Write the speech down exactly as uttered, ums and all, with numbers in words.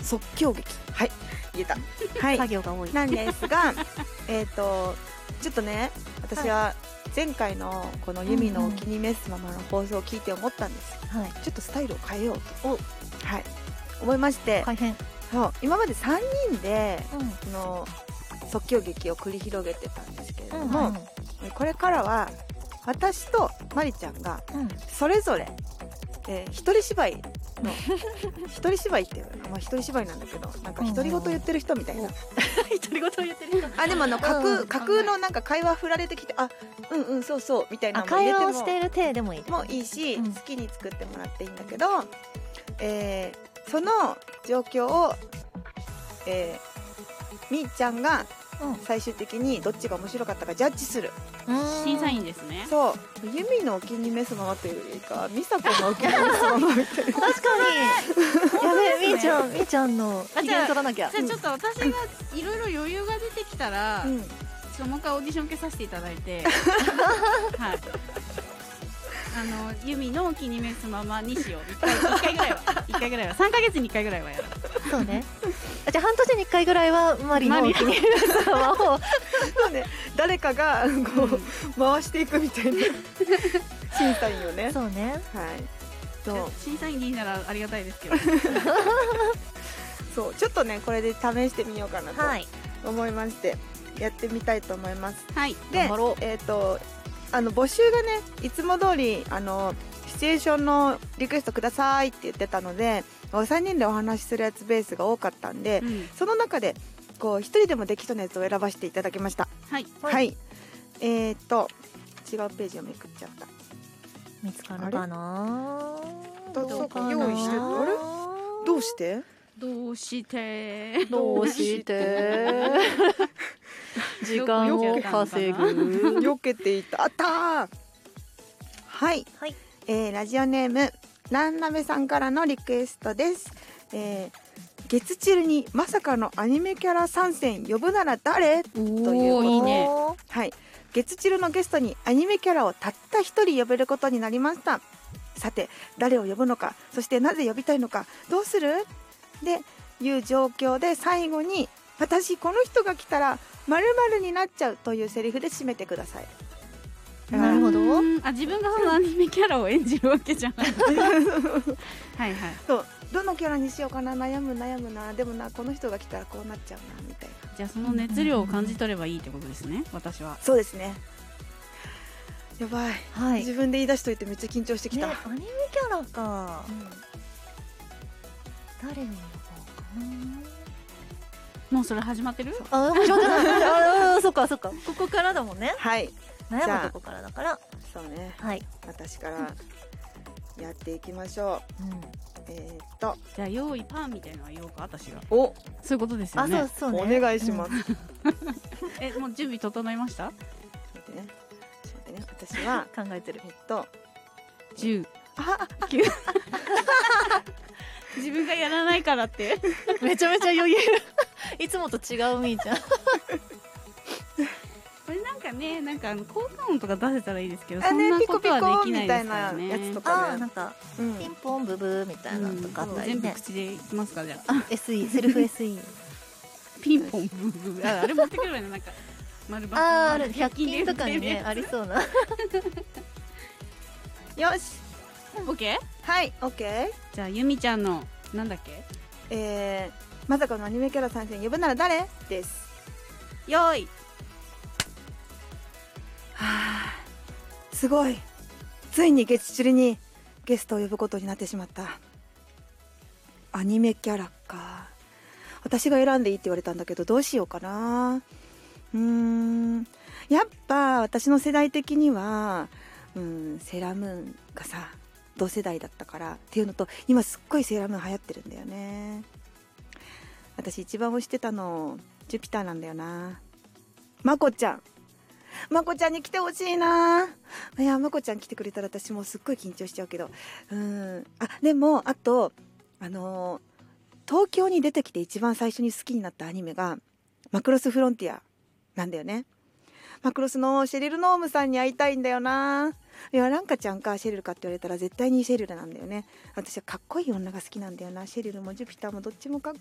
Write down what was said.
即興劇、はい言えたはい作業が多いなんですがえっとちょっとね私は前回のこのユミのお気に召すままの放送を聞いて思ったんです、 はい、 ちょっとスタイルを変えようとはい思いまして、 大変そう今までさんにんで、 うん、 この即興劇を繰り広げてたんですけれども、 うんうん、 これからは私とまりちゃんがそれぞれ、えー、一人芝居の一人芝居っていうのは、まあ、一人芝居なんだけどなんか独り言言ってる人みたいな独り言言ってる人あでもあの架空、架空のなんか会話振られてきてあうんうんそうそうみたいなのも入れても会話をしている体でもいいもういいし、 うん、 好きに作ってもらっていいんだけど、えー、その状況を、えー、みーちゃんが最終的にどっちが面白かったかジャッジする、 うん、審査員ですね。 そうユミのお気に召すままというよりかミサコのお気に召すままみたいな確かにやべえみーちゃんみーちゃんの機嫌取らなきゃじゃあちょっと私がいろいろ余裕が出てきたら、うん、ちょっともう一回オーディション受けさせていただいてはいあのユミのお気に召すままにしよういっかい、いっかいぐらいはいっかいぐらいはさんかげつにいっかいぐらいはやるそうねじゃあ半年にいっかいぐらいはマリのお気に召すままをそうね誰かがこう、うん、回していくみたいな審査員をねそうねはいそう審査員でいいならありがたいですけどそうちょっとねこれで試してみようかなと思いまして、はい、やってみたいと思います。 はいでえっ、ー、とあの募集がねいつも通りあのシチュエーションのリクエストくださいって言ってたのでさんにんでお話しするやつベースが多かったんで、うん、その中でこうひとりでもできそうなやつを選ばせていただきました。 はい、 はい、えっ、ー、と違うページをめくっちゃった。 見つかるかなどうかな用意してあれどうしてどうしてどうして時間を稼ぐ避けていたあったーはい、はいえー、ラジオネームランナベさんからのリクエストです、えー、月チルにまさかのアニメキャラ参戦呼ぶなら誰ということでいいね、 はい、月チルのゲストにアニメキャラをたった一人呼べることになりました。さて誰を呼ぶのかそしてなぜ呼びたいのかどうするでいう状況で最後に私この人が来たら〇〇になっちゃうというセリフで締めてください。 なるほどあ自分がそのアニメキャラを演じるわけじゃないはいはいそうどのキャラにしようかな悩む悩むなでもなこの人が来たらこうなっちゃうなみたいな。 じゃあその熱量を感じ取ればいいってことですね私は。 そうですねやばい、 はい、 自分で言い出しといてめっちゃ緊張してきた、 ね、アニメキャラか、うん、誰を呼ぼうかな。もうそれ始まってる？ あ始まってないあそっかそっかここからだもんね。 はい悩むとこからだからそうね、 はい、 私からやっていきましょう、うん、えー、っとじゃあ用意パンみたいなのは言おうか私が。 おそういうことですよね。 あそうそうねお願いします、うん、 えもう準備整いました？ ちょっとねね、私は考えてるえっとじゅう、きゅう自分がやらないからってめちゃめちゃ余裕いつもと違うみーちゃんこれなんかねなんかあの効果音とか出せたらいいですけどそんなことはできないですからね。 やつとかねあなんか、うん、ピンポンブブーみたいなのとかあったりね、 うん、全部口でいきますかじゃあエスイー セルフ エスイーピンポンブブー あ, あれ持ってくればいいのなんか丸バああるひゃく均とかにねありそうなよし OK？ はい OK。 じゃあゆみちゃんのなんだっけえー、まさかのアニメキャラ参戦呼ぶなら誰ですよーいはあすごいついに月チルにゲストを呼ぶことになってしまった。アニメキャラか私が選んでいいって言われたんだけどどうしようかな。うーんやっぱ私の世代的には、うん、セーラームーンがさ同世代だったからっていうのと今すっごいセーラームーン流行ってるんだよね。私一番推してたのジュピターなんだよな。まこちゃんまこちゃんに来てほしいな。いやまこちゃん来てくれたら私もすっごい緊張しちゃうけどうんあでもあとあの東京に出てきて一番最初に好きになったアニメがマクロスフロンティアなんだよね。マクロスのシェリル・ノームさんに会いたいんだよな。いやランカちゃんかシェリルかって言われたら絶対にシェリルなんだよね。私はかっこいい女が好きなんだよな。シェリルもジュピターもどっちもかっ